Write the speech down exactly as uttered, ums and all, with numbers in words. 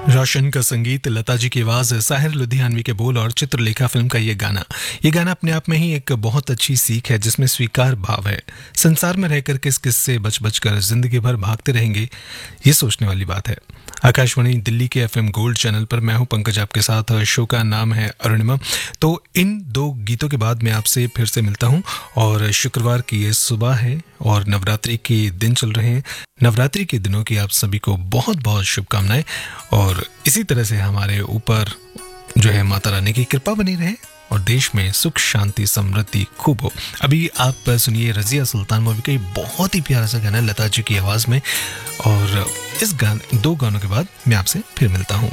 रोशन का संगीत, लता जी की आवाज, साहिर लुधियानवी के बोल और चित्रलेखा फिल्म का ये गाना ये गाना अपने आप में ही एक बहुत अच्छी सीख है जिसमें स्वीकार भाव है। संसार में रहकर किस किस से बच बच कर जिंदगी भर भागते रहेंगे, ये सोचने वाली बात है। आकाशवाणी दिल्ली के एफएम गोल्ड चैनल पर मैं हूं पंकज आपके साथ। शो का नाम है अरुणिमा। तो इन दो गीतों के बाद मैं आपसे फिर से मिलता हूं और शुक्रवार की ये सुबह है और नवरात्रि के दिन चल रहे हैं। नवरात्रि के दिनों की आप सभी को बहुत बहुत शुभकामनाएं और इसी तरह से हमारे ऊपर जो है माता रानी की कृपा बनी रहे और देश में सुख शांति समृद्धि खूब हो। अभी आप सुनिए रजिया सुल्तान मूवी का बहुत ही प्यारा सा गाना लता जी की आवाज में और इस गान दो गानों के बाद मैं आपसे फिर मिलता हूँ।